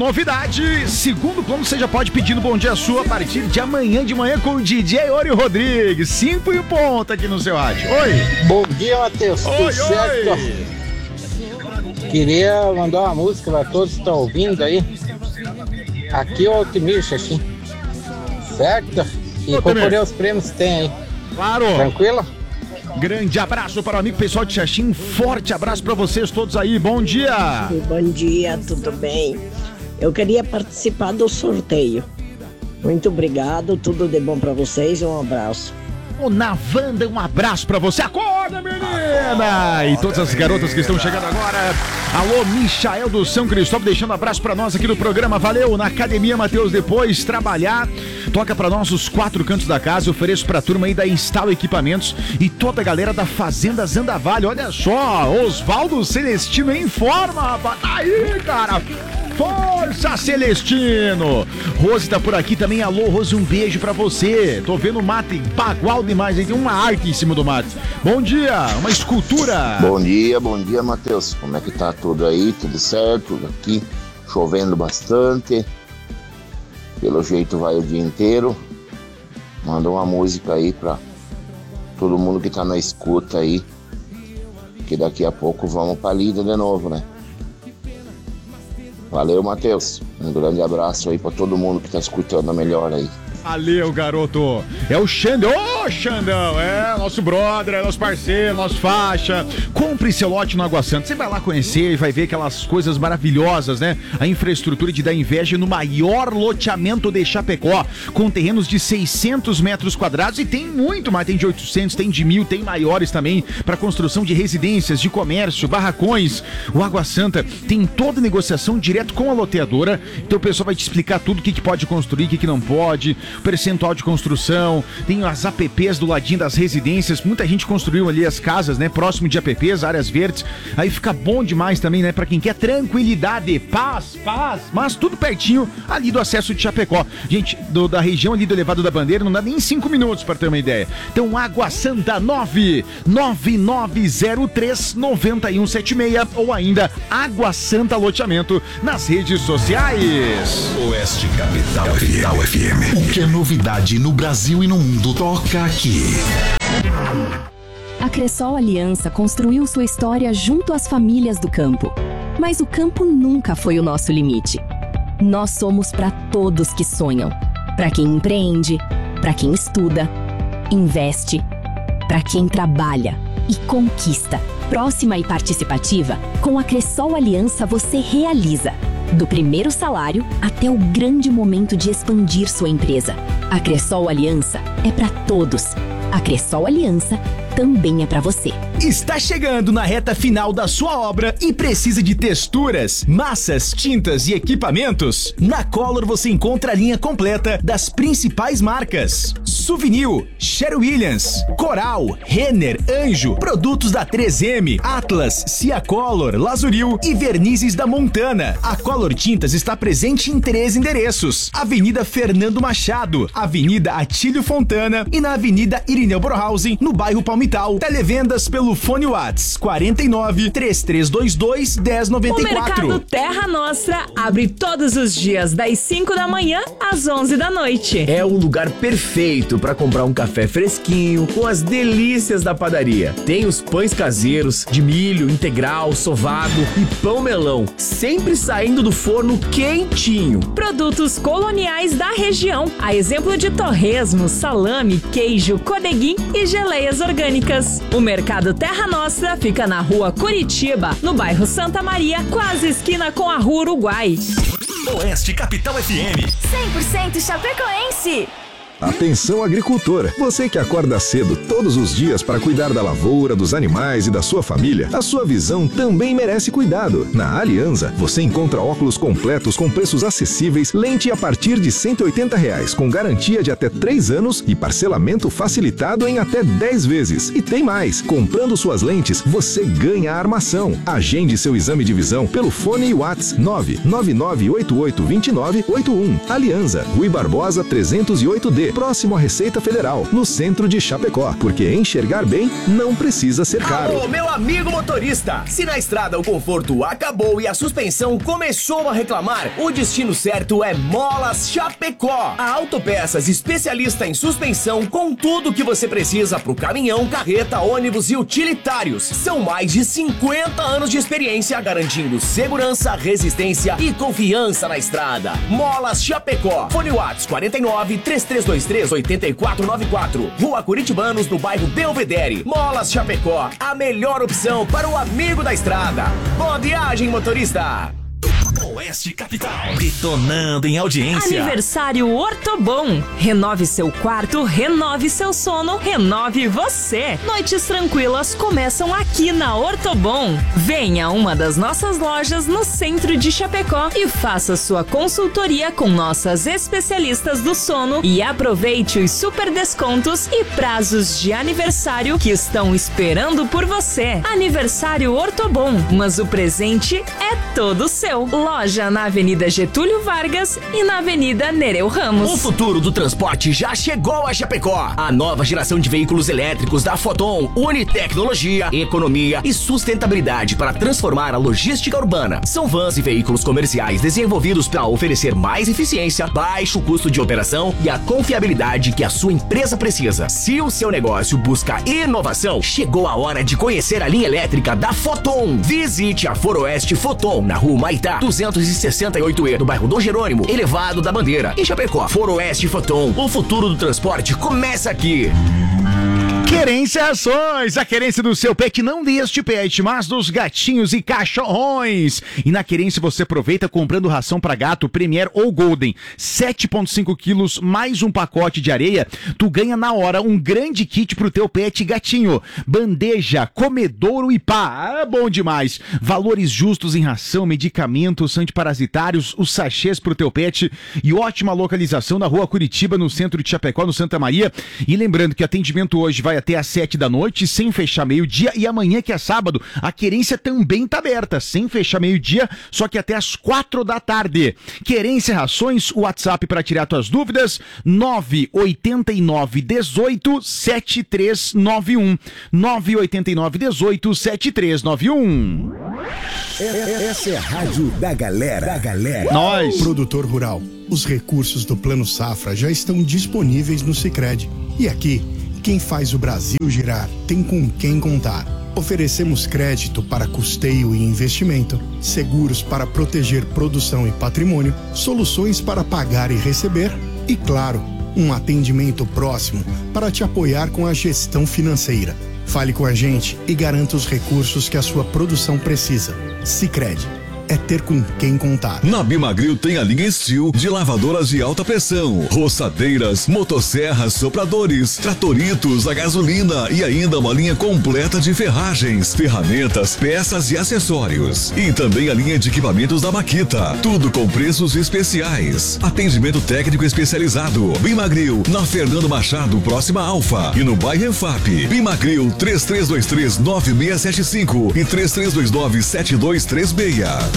novidade, segundo plano você já pode pedir no Bom Dia Sul a partir de amanhã de manhã com o DJ Ori Rodrigues, 5 e ponta aqui no seu rádio. Oi! Bom dia, Matheus. Tudo certo? Queria mandar uma música para todos que estão ouvindo aí. Aqui é o Altimir, Xaxim. Certo? E concorrer os prêmios que tem aí. Claro! Tranquilo? Grande abraço para o amigo pessoal de Xaxim, forte abraço para vocês todos aí, bom dia! Bom dia, tudo bem? Eu queria participar do sorteio. Muito obrigado, tudo de bom para vocês, um abraço. Ô, Navanda, um abraço pra você. Acorda, menina! E todas as garotas que estão chegando agora. Alô, Michael do São Cristóvão, deixando abraço pra nós aqui no programa. Valeu! Na Academia Matheus, depois trabalhar. Toca pra nós os 4 cantos da casa. Ofereço pra turma aí da Instalo Equipamentos e toda a galera da Fazenda Zandavalho. Olha só, Osvaldo Celestino em forma, rapaz. Tá aí, cara. Força, Celestino! Rose tá por aqui também. Alô, Rose, um beijo pra você. Tô vendo o mate bagual demais aí. Tem uma arte em cima do mate. Bom dia, uma escultura. Bom dia, Matheus. Como é que tá tudo aí? Tudo certo? Aqui chovendo bastante. Pelo jeito vai o dia inteiro. Manda uma música aí pra todo mundo que tá na escuta aí. Que daqui a pouco vamos pra lida de novo, né? Valeu, Matheus. Um grande abraço aí pra todo mundo que tá escutando a melhor aí. Valeu, garoto. É o Xandão. Ô, Xandão. É nosso brother, é nosso parceiro, nosso faixa. Compre seu lote no Água Santa. Você vai lá conhecer e vai ver aquelas coisas maravilhosas, né? A infraestrutura de dar inveja no maior loteamento de Chapecó, com terrenos de 600 metros quadrados e tem muito mais. Tem de 800, tem de 1.000, tem maiores também para construção de residências, de comércio, barracões. O Água Santa tem toda a negociação direto com a loteadora. Então o pessoal vai te explicar tudo o que pode construir, o que não pode, percentual de construção, tem as APPs do ladinho das residências, muita gente construiu ali as casas, né, próximo de APPs, áreas verdes, aí fica bom demais também, né, pra quem quer tranquilidade, paz, mas tudo pertinho ali do acesso de Chapecó. Gente, da região ali do Elevado da Bandeira, não dá nem 5 minutos pra ter uma ideia. Então, Água Santa 99903-9176 ou ainda Água Santa Loteamento nas redes sociais. Oeste Capital FM. O que é novidade no Brasil e no mundo toca aqui. A Cressol Aliança construiu sua história junto às famílias do campo. Mas o campo nunca foi o nosso limite. Nós somos para todos que sonham. Para quem empreende, para quem estuda, investe, para quem trabalha e conquista. Próxima e participativa, com a Cressol Aliança você realiza. Do primeiro salário até o grande momento de expandir sua empresa. A Cressol Aliança é para todos. A Cressol Aliança também é para você. Está chegando na reta final da sua obra e precisa de texturas, massas, tintas e equipamentos? Na Color você encontra a linha completa das principais marcas: Souvenir, Sherwin-Williams, Coral, Renner, Anjo, produtos da 3M, Atlas, Ciacolor, Lazuril e vernizes da Montana. A Color Tintas está presente em 3 endereços: Avenida Fernando Machado, Avenida Atílio Fontana e na Avenida Irineu Borhausen, no bairro Palmital. Televendas pelo fone Whats 49 3322 1094. O Mercado Terra Nostra abre todos os dias das 5 da manhã às 11 da noite. É o lugar perfeito para comprar um café fresquinho com as delícias da padaria. Tem os pães caseiros de milho, integral, sovado e pão melão, sempre saindo do forno quentinho. Produtos coloniais da região, a exemplo de torresmo, salame, queijo, codeguim e geleias orgânicas. O Mercado Terra Nostra fica na Rua Curitiba, no bairro Santa Maria, quase esquina com a Rua Uruguai. Oeste Capital FM. 100% chapecoense. Atenção, agricultor! Você que acorda cedo todos os dias para cuidar da lavoura, dos animais e da sua família, a sua visão também merece cuidado. Na Alianza, você encontra óculos completos com preços acessíveis, lente a partir de R$180, com garantia de até 3 anos e parcelamento facilitado em até 10 vezes. E tem mais! Comprando suas lentes, você ganha a armação. Agende seu exame de visão pelo fone e WhatsApp 999882981. Alianza, Rui Barbosa 308D. Tietê, próximo à Receita Federal, no centro de Chapecó, porque enxergar bem não precisa ser caro. Alô, meu amigo motorista! Se na estrada o conforto acabou e a suspensão começou a reclamar, o destino certo é Molas Chapecó. A Autopeças especialista em suspensão com tudo que você precisa pro caminhão, carreta, ônibus e utilitários. São mais de 50 anos de experiência garantindo segurança, resistência e confiança na estrada. Molas Chapecó. Fone Whats 49 3323 8494. Rua Curitibanos, no bairro Belvedere. Molas Chapecó, a melhor opção para o amigo da estrada. Boa viagem, motorista! Oeste Capital, detonando em audiência. Aniversário Ortobon. Renove seu quarto, renove seu sono, renove você. Noites tranquilas começam aqui na Ortobon. Venha a uma das nossas lojas no centro de Chapecó e faça sua consultoria com nossas especialistas do sono e aproveite os super descontos e prazos de aniversário que estão esperando por você. Aniversário Ortobon, mas o presente é todo seu. Loja na Avenida Getúlio Vargas e na Avenida Nereu Ramos. O futuro do transporte já chegou a Chapecó. A nova geração de veículos elétricos da Foton une tecnologia, economia e sustentabilidade para transformar a logística urbana. São vans e veículos comerciais desenvolvidos para oferecer mais eficiência, baixo custo de operação e a confiabilidade que a sua empresa precisa. Se o seu negócio busca inovação, chegou a hora de conhecer a linha elétrica da Foton. Visite a Foroeste Foton na Rua Maitá 268E, no bairro Dom Jerônimo, Elevado da Bandeira, em Chapecó. Foroeste Foton, o futuro do transporte começa aqui. Querência Rações, a querência do seu pet, não deste pet, mas dos gatinhos e cachorrões. E na Querência você aproveita comprando ração para gato Premier ou Golden, 7,5 quilos mais um pacote de areia, tu ganha na hora um grande kit pro teu pet gatinho. Bandeja, comedouro e pá, é bom demais. Valores justos em ração, medicamentos antiparasitários, os sachês pro teu pet e ótima localização na Rua Curitiba, no centro de Chapecó, no Santa Maria. E lembrando que o atendimento hoje vai até às 7 da noite, sem fechar meio-dia, e amanhã, que é sábado, a Querência também tá aberta, sem fechar meio-dia, só que até às 4 da tarde. Querência Rações, o WhatsApp para tirar tuas dúvidas, 989 18 7391. 989 18 7391. Essa é a rádio da galera. Nós. Produtor rural. Os recursos do Plano Safra já estão disponíveis no Sicredi. E aqui, quem faz o Brasil girar tem com quem contar. Oferecemos crédito para custeio e investimento, seguros para proteger produção e patrimônio, soluções para pagar e receber e, claro, um atendimento próximo para te apoiar com a gestão financeira. Fale com a gente e garanta os recursos que a sua produção precisa. Sicredi. É ter com quem contar. Na Bimagril tem a linha Steel de lavadoras de alta pressão, roçadeiras, motosserras, sopradores, tratoritos a gasolina e ainda uma linha completa de ferragens, ferramentas, peças e acessórios. E também a linha de equipamentos da Makita. Tudo com preços especiais. Atendimento técnico especializado. Bimagril, na Fernando Machado, próxima a Alfa. E no bairro EFAP. Bimagril 3323-9675 e 3329-7236.